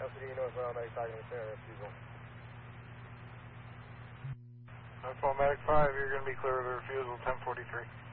LCD northbound, Medic talking to center refusal. Northbound Medic 5, you're going to be clear of the refusal, 1043.